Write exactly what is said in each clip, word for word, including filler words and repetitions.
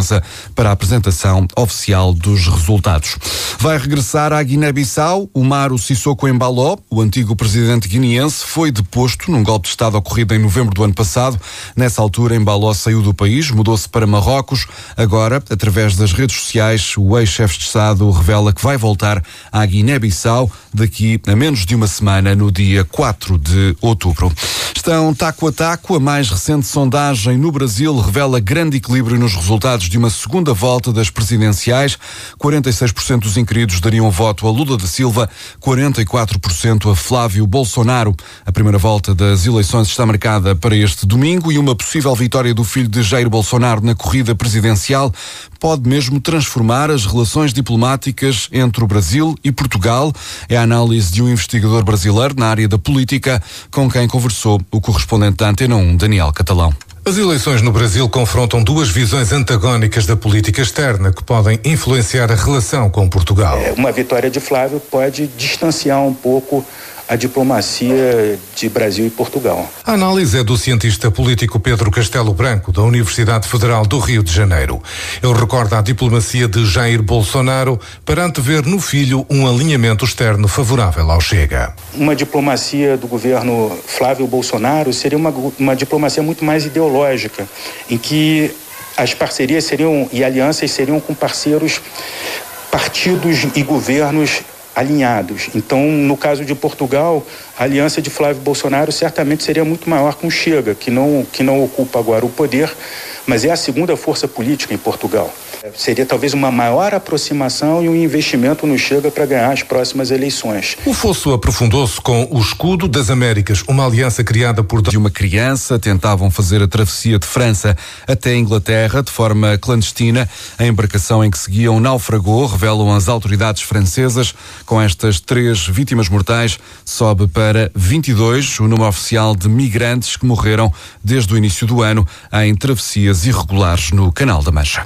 imprensa para a apresentação oficial dos resultados. Vai regressar à Guiné-Bissau Umaro Sissoko Embaló. O antigo presidente guineense foi deposto num golpe de Estado ocorrido em novembro do ano passado. Nessa altura, Embaló saiu do país, mudou-se para Marrocos. Agora, através das redes sociais, o ex-chefe de Estado revela que vai voltar à Guiné-Bissau daqui a menos de uma semana, no dia quatro de outubro. Estão taco a taco. A mais recente sondagem no Brasil revela grande equilíbrio nos resultados de uma segunda volta das presidenciais. quarenta e seis por cento dos inquiridos dariam voto a Lula da Silva, quarenta e quatro por cento a Flávio Bolsonaro. A primeira volta das eleições está marcada para este domingo e uma possível vitória do filho de Jair Bolsonaro na corrida presidencial pode mesmo transformar as relações diplomáticas entre o Brasil e Portugal. É a análise de um investigador brasileiro na área da política, com quem conversou o correspondente da Antena um, Daniel Catalão. As eleições no Brasil confrontam duas visões antagónicas da política externa que podem influenciar a relação com Portugal. Uma vitória de Flávio pode distanciar um pouco a diplomacia de Brasil e Portugal. A análise é do cientista político Pedro Castelo Branco, da Universidade Federal do Rio de Janeiro. Ele recorda a diplomacia de Jair Bolsonaro para antever no filho um alinhamento externo favorável ao Chega. Uma diplomacia do governo Flávio Bolsonaro seria uma, uma diplomacia muito mais ideológica, em que as parcerias seriam e alianças seriam com parceiros, partidos e governos alinhados. Então, no caso de Portugal, a aliança de Flávio Bolsonaro certamente seria muito maior com o Chega, que não, que não ocupa agora o poder, mas é a segunda força política em Portugal. Seria talvez uma maior aproximação e um investimento no Chega para ganhar as próximas eleições. O fosso aprofundou-se com o Escudo das Américas, uma aliança criada por... De uma criança, tentavam fazer a travessia de França até a Inglaterra de forma clandestina. A embarcação em que seguiam naufragou, revelam as autoridades francesas. Com estas três vítimas mortais, sobe para vinte e dois o número oficial de migrantes que morreram desde o início do ano em travessias irregulares no Canal da Mancha.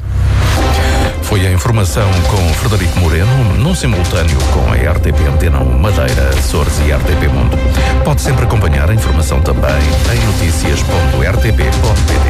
Foi a informação com Frederico Moreno, num simultâneo com a R T P Antena um Madeira, Açores e R T P Mundo. Pode sempre acompanhar a informação também em noticias ponto r t p ponto p t.